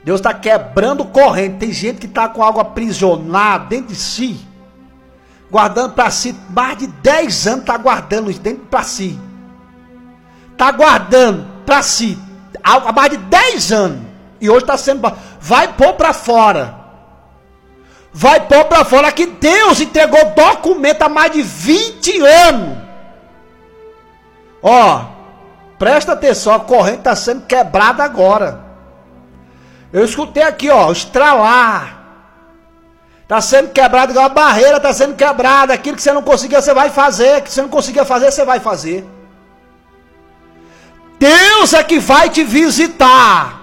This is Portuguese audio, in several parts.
Deus está quebrando corrente. Tem gente que está com algo aprisionado dentro de si, guardando para si. Mais de 10 anos está guardando isso dentro para si. Está guardando para si há mais de 10 anos. E hoje está sendo... Vai pôr para fora. Vai pôr para fora que Deus entregou documento há mais de 20 anos. Ó, presta atenção, a corrente está sendo quebrada agora. Eu escutei aqui, ó, estralar. Está sendo quebrado igual a barreira, está sendo quebrada. Aquilo que você não conseguia, você vai fazer. Que você não conseguia fazer, você vai fazer. Deus é que vai te visitar.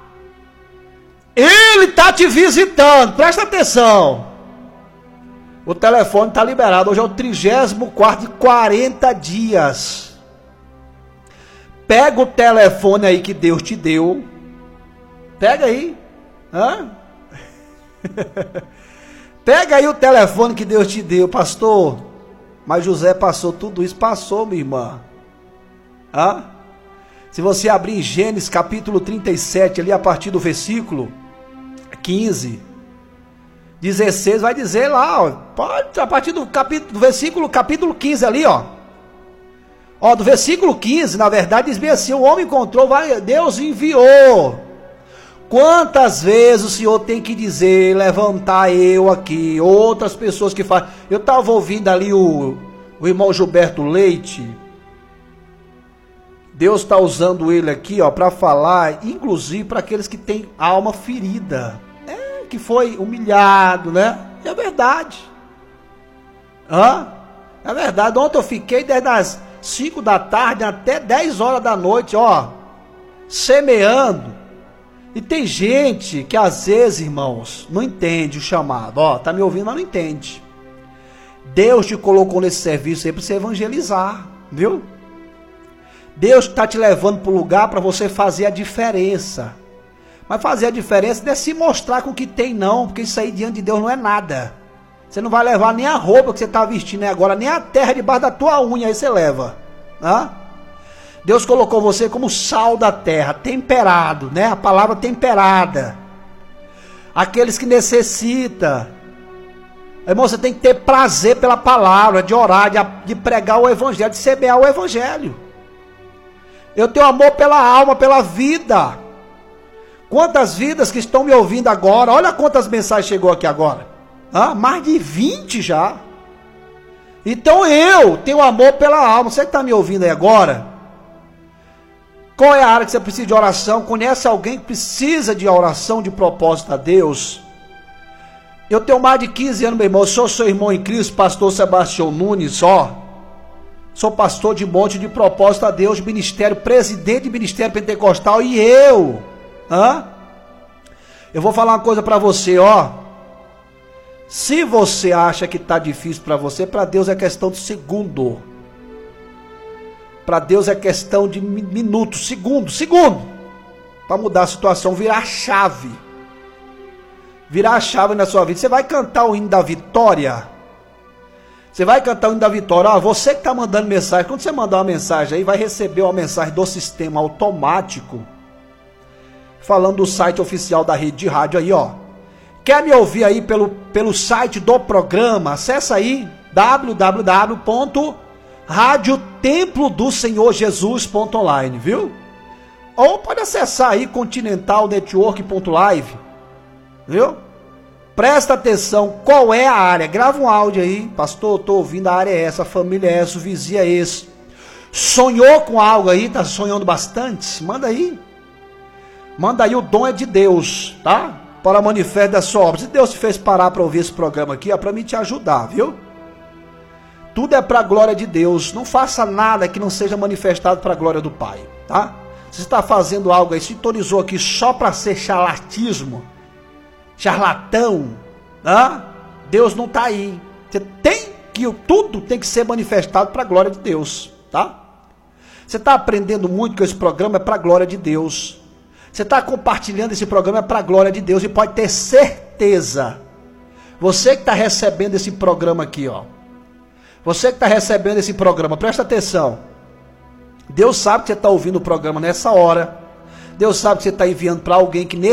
Ele está te visitando. Presta atenção. O telefone está liberado. Hoje é o 34º de 40 dias. Pega o telefone aí que Deus te deu. Pega aí. Hã? Pega aí o telefone que Deus te deu, pastor. Mas José passou tudo isso. Passou, minha irmã. Hã? Se você abrir em Gênesis capítulo 37, ali a partir do versículo 15, 16, vai dizer lá, ó, pode, a partir do capítulo 15 ali, ó. Ó, do versículo 15, na verdade, diz bem assim, o homem encontrou, Deus enviou. Quantas vezes o Senhor tem que dizer, levantar eu aqui, outras pessoas que fazem. Eu estava ouvindo ali o irmão Gilberto Leite. Deus está usando ele aqui, ó, para falar, inclusive para aqueles que têm alma ferida, que foi humilhado, né? É verdade. É verdade. Ontem eu fiquei desde as 5 da tarde até 10 horas da noite, ó, semeando. E tem gente que às vezes, irmãos, não entende o chamado. Ó, tá me ouvindo, mas não entende. Deus te colocou nesse serviço aí para você evangelizar, viu? Deus está te levando para o lugar para você fazer a diferença. Mas fazer a diferença não é se mostrar com o que tem não, porque isso aí diante de Deus não é nada. Você não vai levar nem a roupa que você está vestindo agora, nem a terra debaixo da tua unha, aí você leva. Deus colocou você como sal da terra, temperado, né? A palavra temperada. Aqueles que necessitam. Irmão, você tem que ter prazer pela palavra, de orar, de pregar o evangelho, de semear o evangelho. Eu tenho amor pela alma, pela vida. Quantas vidas que estão me ouvindo agora, olha quantas mensagens chegou aqui agora. Mais de 20 já. Então eu tenho amor pela alma. Você que está me ouvindo aí agora, qual é a área que você precisa de oração? Conhece alguém que precisa de oração, de propósito a Deus? Eu tenho mais de 15 anos, meu irmão. Eu sou seu irmão em Cristo, pastor Sebastião Nunes, ó. Sou pastor de monte de propósito a Deus, ministério, presidente de ministério pentecostal, e eu vou falar uma coisa para você, ó. Se você acha que está difícil para você, para Deus é questão de segundo. Para Deus é questão de minuto, segundo, para mudar a situação, virar a chave. Virar a chave na sua vida. Você vai cantar o hino da vitória. Você vai cantar o hino da vitória. Você que está mandando mensagem, quando você mandar uma mensagem aí, vai receber uma mensagem do sistema automático, falando do site oficial da rede de rádio aí, ó. Quer me ouvir aí pelo site do programa? Acessa aí, www.radiotemplodosenhorjesus.online, viu? Ou pode acessar aí, continentalnetwork.live, viu? Presta atenção, qual é a área? Grava um áudio aí, pastor, estou ouvindo, a área é essa, a família é essa, o vizinho é esse. Sonhou com algo aí, tá sonhando bastante? Manda aí. Manda aí, o dom é de Deus, tá? Para a manifesto da sua obra. Se Deus te fez parar para ouvir esse programa aqui, é para mim te ajudar, viu? Tudo é para a glória de Deus. Não faça nada que não seja manifestado para a glória do Pai, tá? Se você está fazendo algo aí, sintonizou aqui só para ser charlatismo, charlatão, Deus não está aí. Você tem que, tudo tem que ser manifestado para a glória de Deus, tá? Você está aprendendo muito com esse programa, é para a glória de Deus. Você está compartilhando esse programa, é para a glória de Deus, e pode ter certeza, você que está recebendo esse programa aqui, ó, você que está recebendo esse programa, presta atenção, Deus sabe que você está ouvindo o programa nessa hora, Deus sabe que você está enviando para alguém que